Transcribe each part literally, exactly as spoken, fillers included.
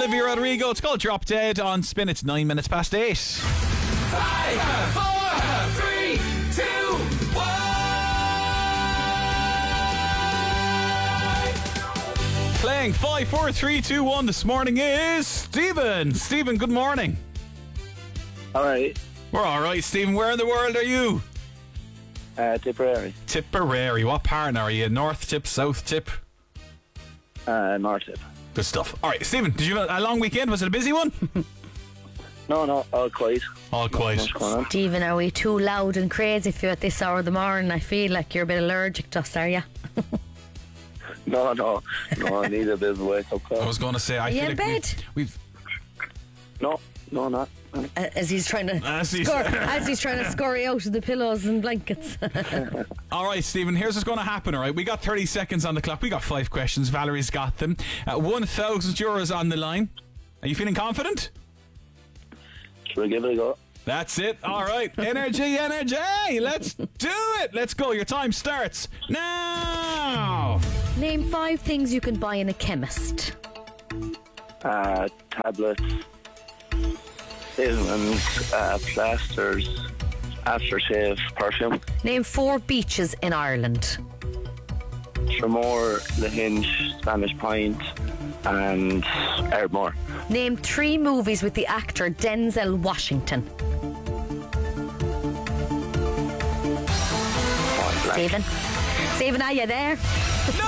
Olivia Rodrigo. It's called Drop Dead on Spin. It's nine minutes past eight. Five, four, three, two, one. Playing five, four, three, two, one this morning is Stephen. Stephen, good morning. Alright. We're alright, Stephen. Where in the world are you? Uh, Tipperary. Tipperary. What part are you? North Tip, South Tip? Uh, North Tip. Good stuff. Alright, Stephen, did you have a long weekend? Was it a busy one? No, no, all quiet. All quiet. What's going on? Stephen, are we too loud and crazy for you at this hour of the morning? I feel like you're a bit allergic to us, are you? No, no, no, I need a bit of a wake up call. I was going to say, I Are you feel in like bed? We've, we've No, no, not. Uh, as he's trying to As he's- scur- as he's trying to scurry out of the pillows and blankets. All right, Stephen, here's what's going to happen, all right? We got thirty seconds on the clock. We got five questions. Valerie's got them. Uh, one thousand euros on the line. Are you feeling confident? Should we give it a go? That's it. All right. Energy, energy. Let's do it. Let's go. Your time starts now. Name five things you can buy in a chemist. Uh, tablets, vitamins, uh, plasters, aftershave, perfume. Name four beaches in Ireland. Tremor, The Hinge, Spanish Point, and Ardmore. Name three movies with the actor Denzel Washington. Stephen? Stephen, are you there? No!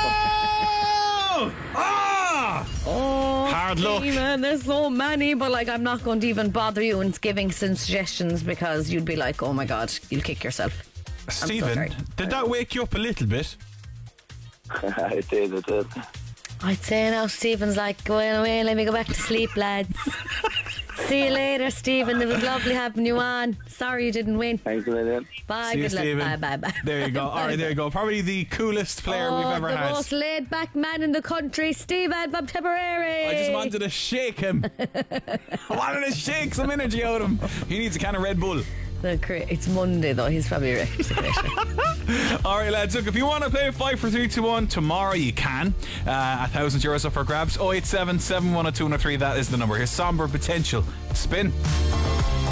Ah! Oh, Hard luck. Stephen, there's so many, but like I'm not going to even bother you and giving some suggestions because you'd be like, oh my God, you'll kick yourself. Stephen, sorry. did that wake you up a little bit? I did, I did. I'd say now Stephen's like, going away, let me go back to sleep, lads. See you later, Stephen. It was lovely having you on. Sorry you didn't win. Thanks a million. Bye, See you, good luck. Stephen. Bye, bye, bye. There you go. All right, there you go. Probably the coolest player oh, we've ever the had. most laid back man in the country, Stephen from Tipperary. I just wanted to shake him. I wanted to shake some energy out of him. He needs a can of Red Bull. The cra- It's Monday though, he's probably wrecked. All right, lads. Look, if you want to play five for three, two, one tomorrow, you can. Uh, a thousand euros up for grabs. Oh eight seven seven one oh two one oh three. That is the number. Here's Somber Potential. Spin.